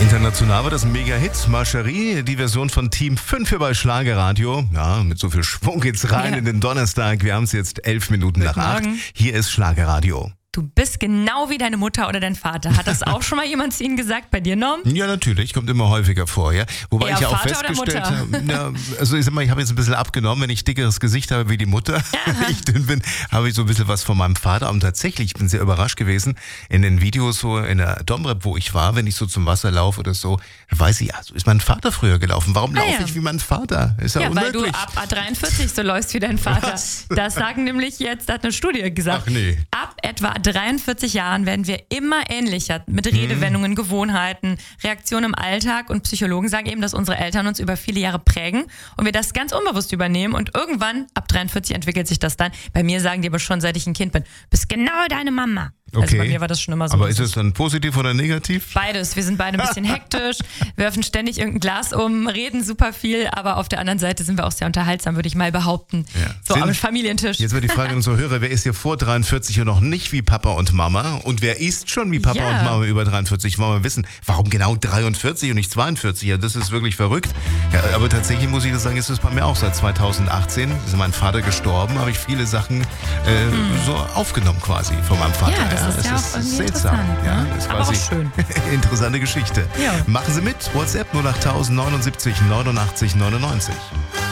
International war das ein Mega-Hit. Marcherie, die Version von Team 5 hier bei Schlagerradio. Ja, mit so viel Schwung geht's rein in den Donnerstag. Wir haben es jetzt 11 Minuten nach 8. Hier ist Schlagerradio. Du bist genau wie deine Mutter oder dein Vater. Hat das auch schon mal jemand zu Ihnen gesagt bei dir, Norm? Ja, natürlich. Kommt immer häufiger vor, ja. Wobei ich ja auch Vater festgestellt habe, ja, also ich sag mal, ich habe jetzt ein bisschen abgenommen. Wenn ich dickeres Gesicht habe wie die Mutter, wenn ich dünn bin, habe ich so ein bisschen was von meinem Vater. Und tatsächlich, ich bin sehr überrascht gewesen, in den Videos so in der Domrep, wo ich war, wenn ich so zum Wasser laufe oder so, weiß ich, ja, so ist mein Vater früher gelaufen. Warum laufe ich wie mein Vater? Ist ja unmöglich. Weil du ab 43 so läufst wie dein Vater. Was? Das sagen nämlich jetzt, hat eine Studie gesagt. Ach nee. Ab etwa 43 Jahren werden wir immer ähnlicher mit Redewendungen, Gewohnheiten, Reaktionen im Alltag, und Psychologen sagen eben, dass unsere Eltern uns über viele Jahre prägen und wir das ganz unbewusst übernehmen, und irgendwann, ab 43, entwickelt sich das dann. Bei mir sagen die aber schon, seit ich ein Kind bin, bist genau deine Mama. Okay. Also bei mir war das schon immer so. Aber ist es dann positiv oder negativ? Beides. Wir sind beide ein bisschen hektisch, werfen ständig irgendein Glas um, reden super viel, aber auf der anderen Seite sind wir auch sehr unterhaltsam, würde ich mal behaupten. Ja. So am Familientisch. Jetzt wird die Frage an unsere Hörer, wer ist hier vor 43 und noch nicht wie Papa und Mama? Und wer ist schon wie Papa und Mama über 43? Wollen wir wissen, warum genau 43 und nicht 42? Ja, das ist wirklich verrückt. Ja, aber tatsächlich muss ich das sagen, ist es bei mir auch seit 2018. Ist mein Vater gestorben, habe ich viele Sachen so aufgenommen quasi von meinem Vater. Ja, das ist ja auch irgendwie seltsam. Ja, das ist quasi auch schön. Interessante Geschichte. Ja. Machen Sie mit. WhatsApp 08000 79 89 99.